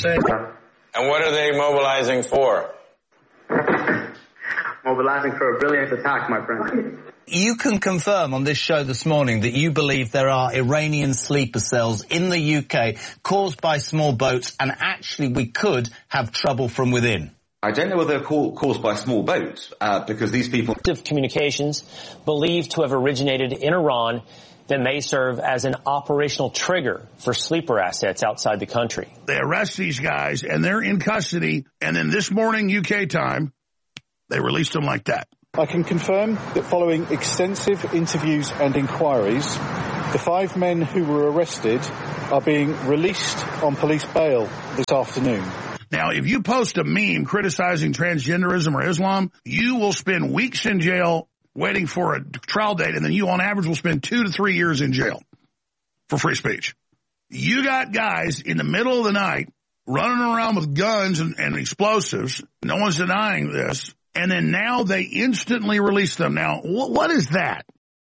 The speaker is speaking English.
say. And what are they mobilizing for? Mobilizing for a brilliant attack, my friend. You can confirm on this show this morning that you believe there are Iranian sleeper cells in the UK caused by small boats, and actually we could have trouble from within. I don't know whether they're caused by small boats, because these people... ...communications believed to have originated in Iran that may serve as an operational trigger for sleeper assets outside the country. They arrest these guys, and they're in custody, and then this morning, UK time, they released them like that. I can confirm that following extensive interviews and inquiries, the 5 men who were arrested are being released on police bail this afternoon. Now, if you post a meme criticizing transgenderism or Islam, you will spend weeks in jail waiting for a trial date, and then you, on average, will spend 2 to 3 years in jail for free speech. You got guys in the middle of the night running around with guns and explosives. No one's denying this. And then now they instantly release them. Now, what is that?